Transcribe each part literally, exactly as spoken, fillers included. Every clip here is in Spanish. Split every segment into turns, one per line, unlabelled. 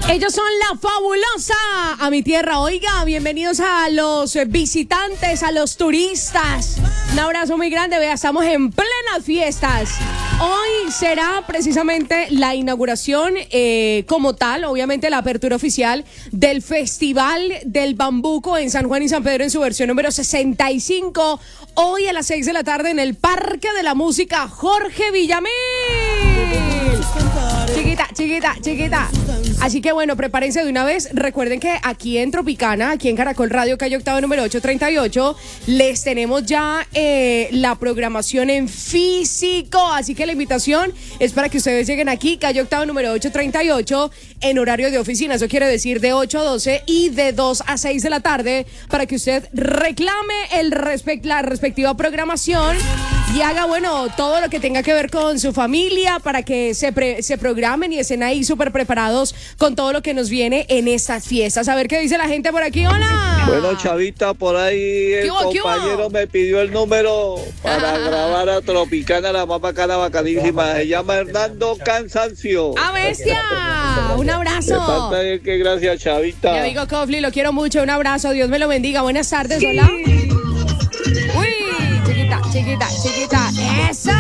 Ellos son La Fabulosa, a mi tierra. Oiga, bienvenidos a los visitantes, a los turistas. Un abrazo muy grande, vea, estamos en plenas fiestas. Hoy será precisamente la inauguración eh, como tal, obviamente la apertura oficial del Festival del Bambuco en San Juan y San Pedro en su versión número sesenta y cinco. Hoy a las seis de la tarde en el Parque de la Música Jorge Villamil. Chiquita, chiquita, chiquita. Así que bueno, prepárense de una vez. Recuerden que aquí en Tropicana, aquí en Caracol Radio, calle Octava número ochocientos treinta y ocho, les tenemos ya eh, la programación en físico. Así que la invitación es para que ustedes lleguen aquí, calle Octava número ochocientos treinta y ocho, en horario de oficina. Eso quiere decir de ocho a doce y de dos a seis de la tarde, para que usted reclame el respect, la respectiva programación y haga, bueno, todo lo que tenga que ver con su familia, para que se, pre, se programen y estén ahí súper preparados con todo lo que nos viene en estas fiestas. A ver qué dice la gente por aquí. ¡Hola!
Bueno, Chavita, por ahí el
hubo,
compañero me pidió el número para ah. grabar a Tropicana, la más bacana, bacanísima. Se llama Hernando Cansancio.
¡Ah, bestia! Un abrazo.
De que gracias, Chavita.
Mi amigo Cofli, lo quiero mucho. Un abrazo. Dios me lo bendiga. Buenas tardes. Hola. Uy, chiquita, chiquita, chiquita. ¡Eso!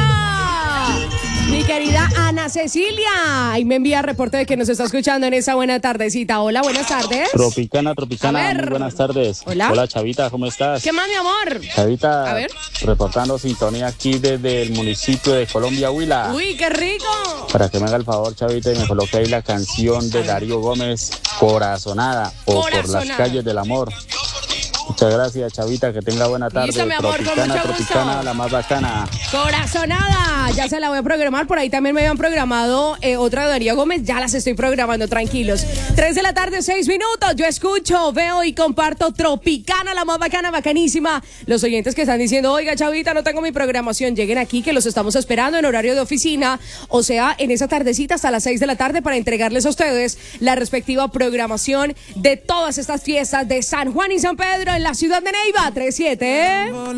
Mi querida Ana Cecilia, y me envía reporte de que nos está escuchando en esa buena tardecita. Hola, buenas tardes.
Tropicana, Tropicana, muy buenas tardes.
Hola.
Hola, Chavita, ¿cómo estás?
¿Qué más, mi amor?
Chavita,
a ver,
reportando sintonía aquí desde el municipio de Colombia, Huila.
Uy, qué rico.
Para que me haga el favor, Chavita, y me coloque ahí la canción de Darío Gómez, Corazonada, o
Corazonada.
Por las calles del amor. Muchas gracias, Chavita, que tenga buena tarde.
Listo, mi amor,
Tropicana,
con mucho
Tropicana,
gusto.
la más bacana.
Corazonada, ya se la voy a programar. Por ahí también me habían programado eh, otra de Darío Gómez. Ya las estoy programando, tranquilos. Tres de la tarde, seis minutos. Yo escucho, veo y comparto Tropicana, la más bacana, bacanísima. Los oyentes que están diciendo, oiga, Chavita, no tengo mi programación, lleguen aquí que los estamos esperando en horario de oficina. O sea, en esa tardecita hasta las seis de la tarde, para entregarles a ustedes la respectiva programación de todas estas fiestas de San Juan y San Pedro en la ciudad de Neiva. tres siete